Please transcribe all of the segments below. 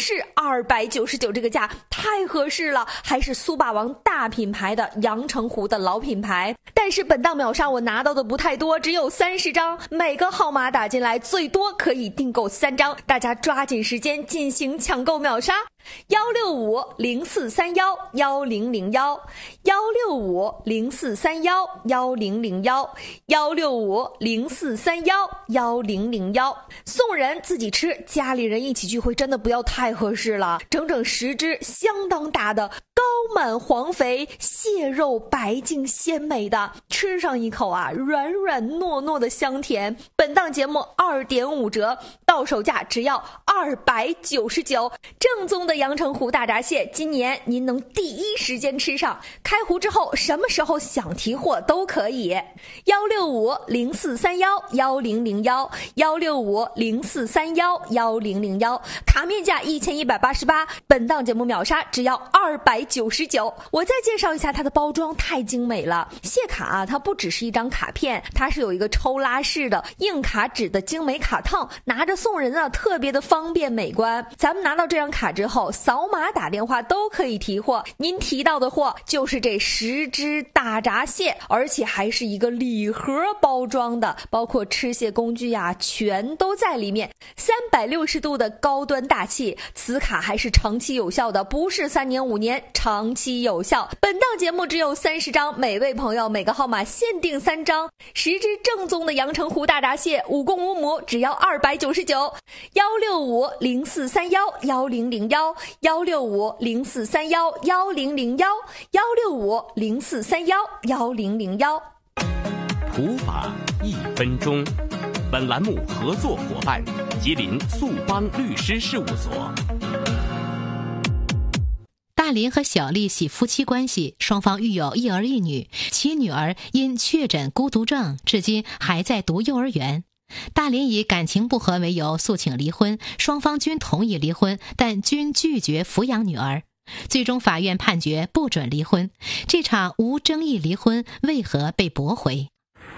是299这个价，太合适了，还是苏霸王大品牌的阳澄湖的老品牌。但是本档秒杀我拿到的不太多，只有30张，每个号码打进来最多可以订购3张，大家抓紧时间进行抢购秒杀。16504311001，16504311001，16504311001，送人自己吃，家里人一起聚会真的不要太合适了。整整10只相当大的高满黄肥蟹肉白净鲜美的，吃上一口啊，软软糯糯的香甜。本档节目2.5折，到手价只要299，正宗的阳澄湖大闸蟹，今年您能第一时间吃上。开湖之后，什么时候想提货都可以。16504311001，16504311001，卡面价1188，本档节目秒杀只要299。我再介绍一下它的包装，太精美了。蟹卡啊，它不只是一张卡片，它是有一个抽拉式的硬卡纸的精美卡套，拿着送人啊，特别的方便美观。咱们拿到这张卡之后，扫码打电话都可以提货，您提到的货就是这10只大闸蟹，而且还是一个礼盒包装的，包括吃蟹工具啊，全都在里面。360度的高端大气，此卡还是长期有效的，不是3年5年，长期有效。本档节目只有30张，每位朋友每个号码限定3张，10只正宗的阳澄湖大闸蟹，5公5母，只要299。16504311001，16504311001，16504311001。 普法1分钟。本栏目合作伙伴吉林速邦律师事务所。 大林和小丽系夫妻关系，双方育有1儿1女，其女儿因确诊孤独症，至今还在读幼儿园。大林以感情不和为由诉请离婚，双方均同意离婚，但均拒绝抚养女儿。最终法院判决不准离婚，这场无争议离婚为何被驳回？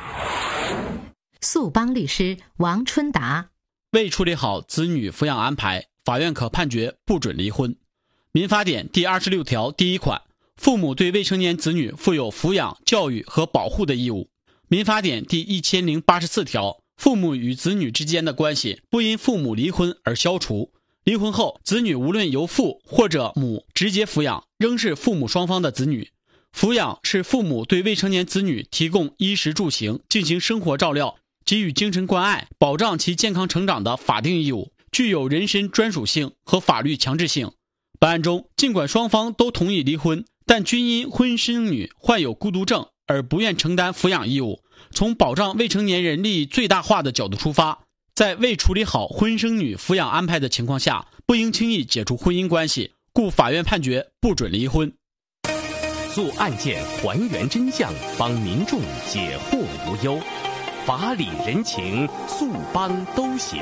速邦律师王春达： 未处理好子女抚养安排，法院可判决不准离婚。民法典第26条第1款，父母对未成年子女负有抚养、教育和保护的义务。民法典第1084条，父母与子女之间的关系不因父母离婚而消除。离婚后，子女无论由父或者母直接抚养，仍是父母双方的子女。抚养是父母对未成年子女提供衣食住行、进行生活照料、给予精神关爱、保障其健康成长的法定义务，具有人身专属性和法律强制性。本案中，尽管双方都同意离婚，但均因婚生女患有孤独症而不愿承担抚养义务。从保障未成年人利益最大化的角度出发，在未处理好婚生女抚养安排的情况下，不应轻易解除婚姻关系，故法院判决不准离婚。 做案件还原真相，帮民众解惑无忧，法理人情，速邦都行。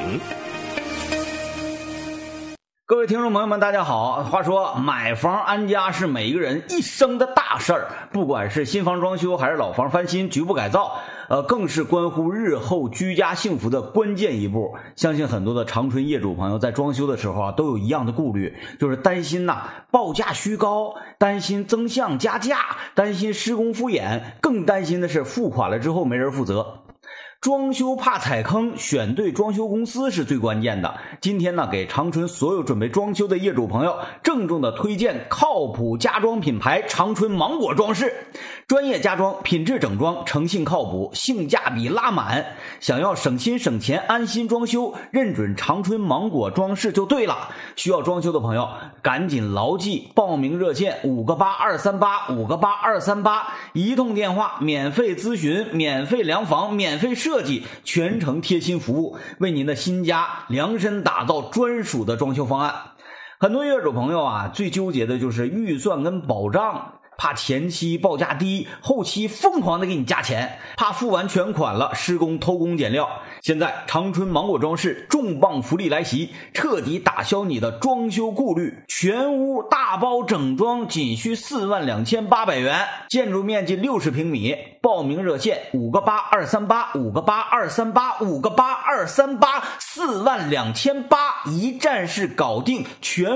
各位听众朋友们，大家好。话说买房安家是每一个人一生的大事儿，不管是新房装修还是老房翻新、局部改造，更是关乎日后居家幸福的关键一步。相信很多的长春业主朋友在装修的时候都有一样的顾虑，就是担心报价虚高，担心增项加价，担心施工敷衍，更担心的是付款了之后没人负责。装修怕踩坑，选对装修公司是最关键的。今天给长春所有准备装修的业主朋友郑重的推荐靠谱家装品牌长春芒果装饰。专业家装，品质整装，诚信靠谱，性价比拉满。想要省心省钱安心装修，认准长春芒果装饰就对了。需要装修的朋友赶紧牢记报名热线58238，58238，一通电话免费咨询，免费量房，免费设计，全程贴心服务，为您的新家量身打造专属的装修方案。很多业主朋友最纠结的就是预算跟保障，怕前期报价低，后期疯狂的给你加钱，怕付完全款了施工偷工减料。现在长春芒果装饰重磅福利来袭，彻底打消你的装修顾虑，全屋大包整装仅需42800元，建筑面积60平米。报名热线58238，58238，58238，42800，一站式搞定，全